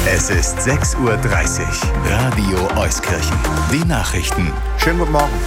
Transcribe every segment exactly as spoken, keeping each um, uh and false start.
Es ist sechs Uhr dreißig. Radio Euskirchen. Die Nachrichten. Schönen guten Morgen.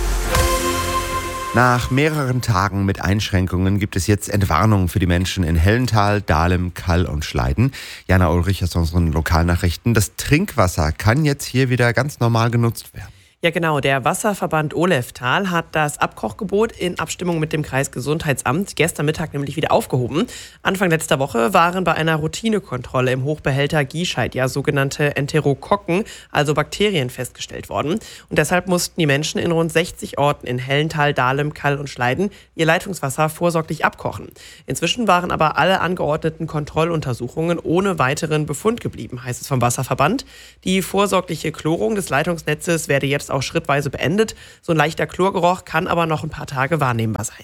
Nach mehreren Tagen mit Einschränkungen gibt es jetzt Entwarnung für die Menschen in Hellental, Dahlem, Kall und Schleiden. Jana Ulrich aus unseren Lokalnachrichten. Das Trinkwasser kann jetzt hier wieder ganz normal genutzt werden. Ja genau, der Wasserverband Oleftal hat das Abkochgebot in Abstimmung mit dem Kreisgesundheitsamt gestern Mittag nämlich wieder aufgehoben. Anfang letzter Woche waren bei einer Routinekontrolle im Hochbehälter Giescheid ja sogenannte Enterokokken, also Bakterien, festgestellt worden. Und deshalb mussten die Menschen in rund sechzig Orten in Hellental, Dahlem, Kall und Schleiden ihr Leitungswasser vorsorglich abkochen. Inzwischen waren aber alle angeordneten Kontrolluntersuchungen ohne weiteren Befund geblieben, heißt es vom Wasserverband. Die vorsorgliche Chlorung des Leitungsnetzes werde jetzt auch schrittweise beendet. So ein leichter Chlorgeruch kann aber noch ein paar Tage wahrnehmbar sein.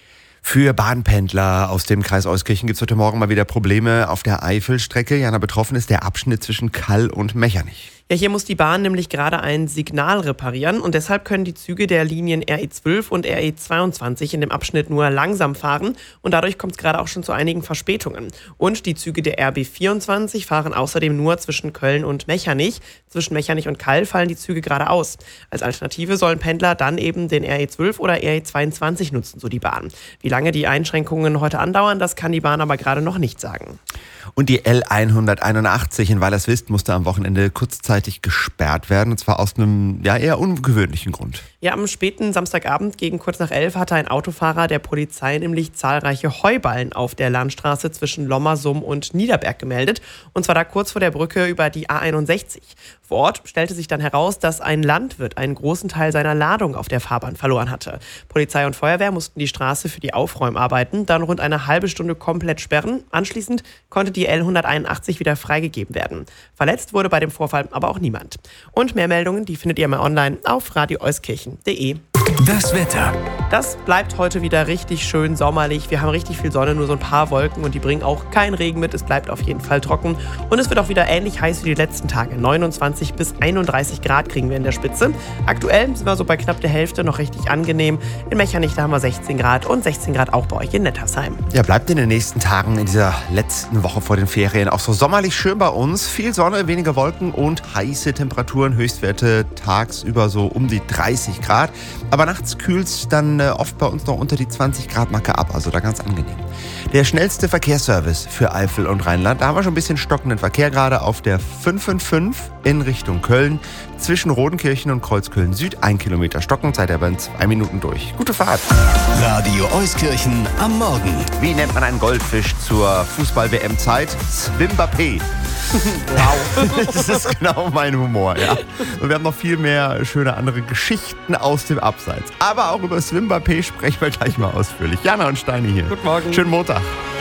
Für Bahnpendler aus dem Kreis Euskirchen gibt es heute Morgen mal wieder Probleme auf der Eifelstrecke. Jana, betroffen ist der Abschnitt zwischen Kall und Mechernich. Ja, hier muss die Bahn nämlich gerade ein Signal reparieren und deshalb können die Züge der Linien R E zwölf und R E zweiundzwanzig in dem Abschnitt nur langsam fahren und dadurch kommt es gerade auch schon zu einigen Verspätungen. Und die Züge der R B vierundzwanzig fahren außerdem nur zwischen Köln und Mechernich. Zwischen Mechernich und Kall fallen die Züge gerade aus. Als Alternative sollen Pendler dann eben den R E zwölf oder R E zweiundzwanzig nutzen, so die Bahn. Wie lange die Einschränkungen heute andauern, das kann die Bahn aber gerade noch nicht sagen. Und die L hunderteinundachtzig in Weilerswist musste am Wochenende kurzzeitig gesperrt werden, und zwar aus einem ja, eher ungewöhnlichen Grund. Ja, am späten Samstagabend gegen kurz nach elf hatte ein Autofahrer der Polizei nämlich zahlreiche Heuballen auf der Landstraße zwischen Lommersum und Niederberg gemeldet. Und zwar da kurz vor der Brücke über die A einundsechzig. Vor Ort stellte sich dann heraus, dass ein Landwirt einen großen Teil seiner Ladung auf der Fahrbahn verloren hatte. Polizei und Feuerwehr mussten die Straße für die Aufräumarbeiten dann rund eine halbe Stunde komplett sperren. Anschließend konnte die L hunderteinundachtzig wieder freigegeben werden. Verletzt wurde bei dem Vorfall aber auch niemand. Und mehr Meldungen, die findet ihr mal online auf radio euskirchen punkt de. Das Wetter. Das bleibt heute wieder richtig schön sommerlich. Wir haben richtig viel Sonne, nur so ein paar Wolken und die bringen auch keinen Regen mit. Es bleibt auf jeden Fall trocken und es wird auch wieder ähnlich heiß wie die letzten Tage. neunundzwanzig bis einunddreißig Grad kriegen wir in der Spitze. Aktuell sind wir so bei knapp der Hälfte, noch richtig angenehm. In Mechernich, da haben wir sechzehn Grad und sechzehn Grad auch bei euch in Nettersheim. Ja, bleibt in den nächsten Tagen in dieser letzten Woche vor den Ferien auch so sommerlich schön bei uns. Viel Sonne, weniger Wolken und heiße Temperaturen. Höchstwerte tagsüber so um die dreißig Grad. Aber nachts kühlt es dann äh, oft bei uns noch unter die zwanzig Grad Marke ab, also da ganz angenehm. Der schnellste Verkehrsservice für Eifel und Rheinland, da haben wir schon ein bisschen stockenden Verkehr gerade auf der fünf fünf fünf in Richtung Köln. Zwischen Rodenkirchen und Kreuzköln Süd, ein Kilometer Stockenzeit, aber in zwei Minuten durch. Gute Fahrt. Radio Euskirchen am Morgen. Wie nennt man einen Goldfisch zur Fußball-W M-Zeit? Swimbappé. Wow. Das ist genau mein Humor, ja. Und wir haben noch viel mehr schöne andere Geschichten aus dem Abseits. Aber auch über Swimbappé sprechen wir gleich mal ausführlich. Jana und Steini hier. Guten Morgen. Schönen Montag.